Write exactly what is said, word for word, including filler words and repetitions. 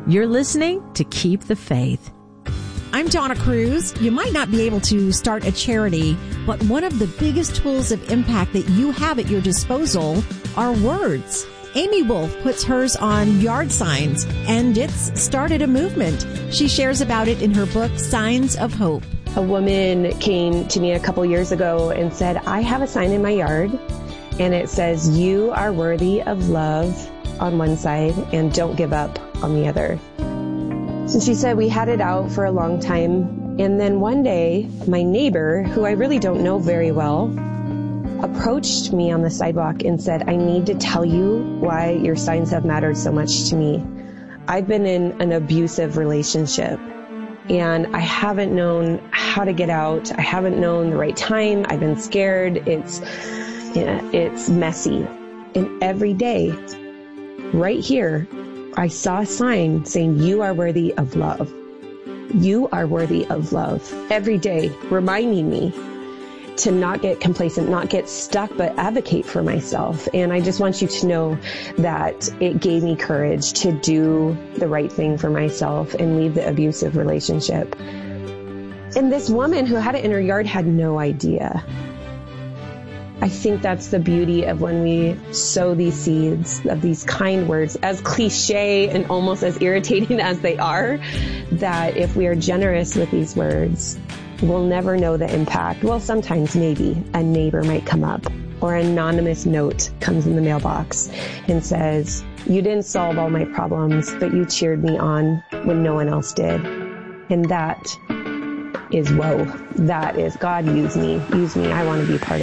You're listening to Keep the Faith. I'm Donna Cruz. You might not be able to start a charity, but one of the biggest tools of impact that you have at your disposal are words. Amy Wolf puts hers on yard signs, and it's started a movement. She shares about it in her book, Signs of Hope. A woman came to me a couple years ago and said, I have a sign in my yard, and it says, you are worthy of love on one side and don't give up on the other. So she said we had it out for a long time. And then one day, my neighbor, who I really don't know very well, approached me on the sidewalk and said, I need to tell you why your signs have mattered so much to me. I've been in an abusive relationship and I haven't known how to get out. I haven't known the right time. I've been scared. It's, yeah, it's messy. And every day, right here, I saw a sign saying, you are worthy of love. You are worthy of love. Every day, reminding me to not get complacent, not get stuck, but advocate for myself. And I just want you to know that it gave me courage to do the right thing for myself and leave the abusive relationship. And this woman who had it in her yard had no idea. I think that's the beauty of when we sow these seeds of these kind words, as cliche and almost as irritating as they are, that if we are generous with these words, we'll never know the impact. Well, sometimes maybe a neighbor might come up or an anonymous note comes in the mailbox and says, you didn't solve all my problems, but you cheered me on when no one else did. And that is, whoa, that is, God, use me, use me. I want to be part of